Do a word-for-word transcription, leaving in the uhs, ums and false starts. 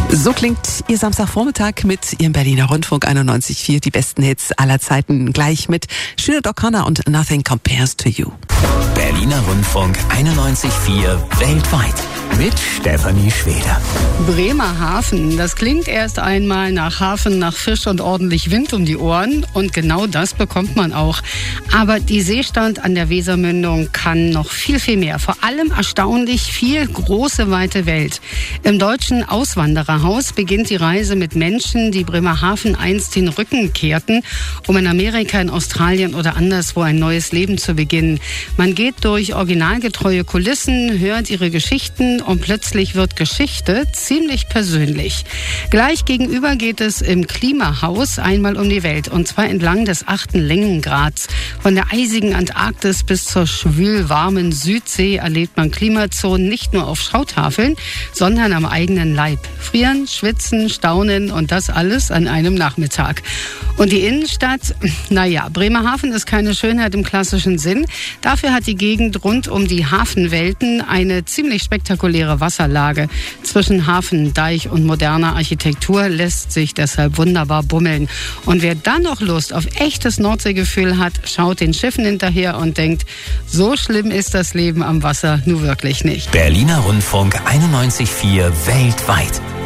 So klingt Ihr Samstagvormittag mit Ihrem Berliner Rundfunk einundneunzig Komma vier. Die besten Hits aller Zeiten gleich mit Sinead O'Connor und Nothing Compares to You. Berliner Rundfunk einundneunzig Komma vier weltweit mit Stefanie Schweder. Bremerhaven, das klingt erst einmal nach Hafen, nach Fisch und ordentlich Wind um die Ohren. Und genau das bekommt man auch. Aber die Seestand an der Wesermündung kann noch viel, viel mehr. Vor allem erstaunlich viel große, weite Welt. Im deutschen Auswandererhaus beginnt die Reise mit Menschen, die Bremerhaven einst den Rücken kehrten, um in Amerika, in Australien oder anderswo ein neues Leben zu beginnen. Man geht durch originalgetreue Kulissen, hört ihre Geschichten und plötzlich wird Geschichte ziemlich persönlich. Gleich gegenüber geht es im Klimahaus einmal um die Welt und zwar entlang des achten Längengrads. Von der eisigen Antarktis bis zur schwülwarmen Südsee erlebt man Klimazonen nicht nur auf Schautafeln, sondern am eigenen Leib. Frieren, schwitzen, staunen und das alles an einem Nachmittag. Und die Innenstadt, naja, Bremerhaven ist keine Schönheit im klassischen Sinn. Dafür hat die Gegend rund um die Hafenwelten eine ziemlich spektakuläre Wasserlage. Zwischen Hafen, Deich und moderner Architektur lässt sich deshalb wunderbar bummeln. Und wer dann noch Lust auf echtes Nordseegefühl hat, schaut den Schiffen hinterher und denkt, so schlimm ist das Leben am Wasser nun wirklich nicht. Berliner Rundfunk einundneunzig Komma vier weltweit.